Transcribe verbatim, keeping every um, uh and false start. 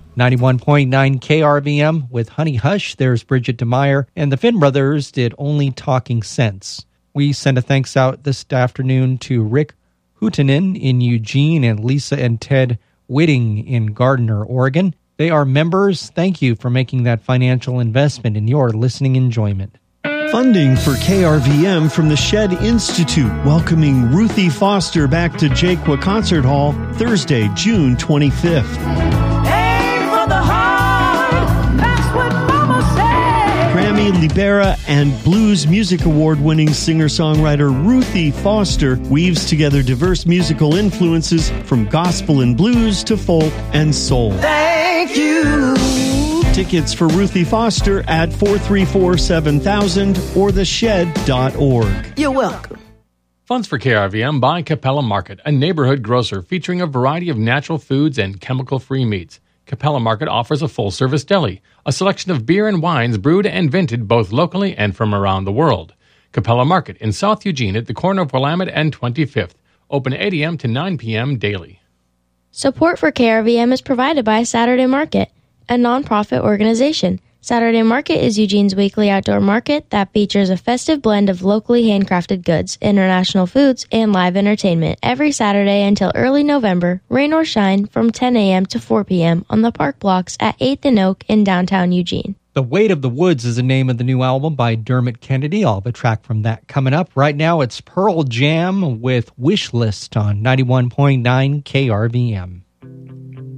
ninety-one point nine K R V M with Honey Hush. There's Bridget DeMeyer, and the Finn Brothers did Only Talking Sense. We send a thanks out this afternoon to Rick Hootinen in Eugene and Lisa and Ted Whitting in Gardner, Oregon. They are members. Thank you for making that financial investment in your listening enjoyment. Funding for K R V M from the Shed Institute, welcoming Ruthie Foster back to Jaquaa Concert Hall Thursday, June twenty-fifth. Aim for the heart, that's what Mama said. Grammy, Libera, and Blues Music Award-winning singer-songwriter Ruthie Foster weaves together diverse musical influences from gospel and blues to folk and soul. Thank you. Tickets for Ruthie Foster at four three four, seven thousand or the shed dot org. You're welcome. Funds for K R V M by Capella Market, a neighborhood grocer featuring a variety of natural foods and chemical-free meats. Capella Market offers a full-service deli, a selection of beer and wines brewed and vented both locally and from around the world. Capella Market in South Eugene at the corner of Willamette and twenty-fifth. Open eight a.m. to nine p.m. daily. Support for K R V M is provided by Saturday Market, a nonprofit organization. Saturday Market is Eugene's weekly outdoor market that features a festive blend of locally handcrafted goods, international foods, and live entertainment every Saturday until early November, rain or shine, from ten a.m. to four p.m. on the park blocks at eighth and Oak in downtown Eugene. The Weight of the Woods is the name of the new album by Dermot Kennedy. I'll have a track from that coming up. Right now, it's Pearl Jam with Wish List on ninety-one point nine K R V M.